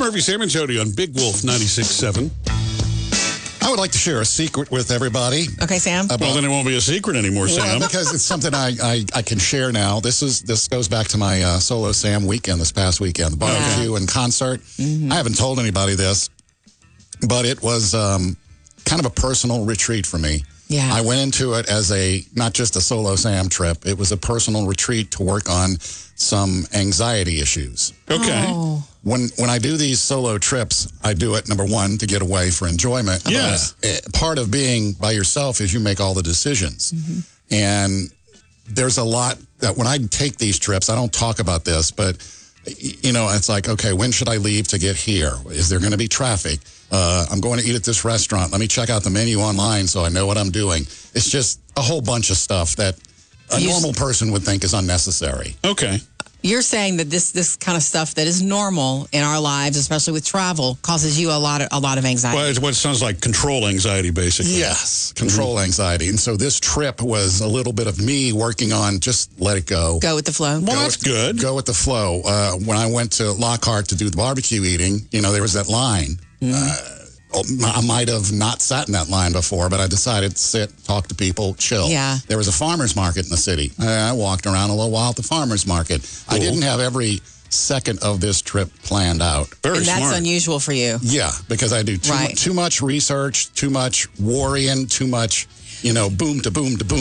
Murphy, Sam, and Jody on Big Wolf 96.7. I would like to share a secret with everybody. Okay, Sam. Well, then it won't be a secret anymore, Sam. Well, because it's something I can share now. This goes back to my Solo Sam weekend this past weekend, the barbecue and concert. I haven't told anybody this, but it was kind of a personal retreat for me. Yeah. I went into it as not just a Solo Sam trip. It was a personal retreat to work on some anxiety issues. Okay. Oh. When I do these solo trips, I do it, number one, to get away for enjoyment. Yeah. Part of being by yourself is you make all the decisions. And there's a lot that when I take these trips, I don't talk about this, but, it's like, okay, when should I leave to get here? Is there going to be traffic? I'm going to eat at this restaurant. Let me check out the menu online so I know what I'm doing. It's just a whole bunch of stuff that a normal person would think is unnecessary. Okay. You're saying that this kind of stuff that is normal in our lives, especially with travel, causes you a lot of anxiety. Well, it's what sounds like control anxiety, basically. Yes, control anxiety. And so this trip was a little bit of me working on just let it go. Go with the flow. Well, that's good. Go with the flow. When I went to Lockhart to do the barbecue eating, there was that line. I might have not sat in that line before, but I decided to sit, talk to people, chill. Yeah. There was a farmer's market in the city. I walked around a little while at the farmer's market. Cool. I didn't have every second of this trip planned out. Very and that's smart. unusual for you. Yeah, because I do too much research, too much worrying, too much, boom to boom to boom.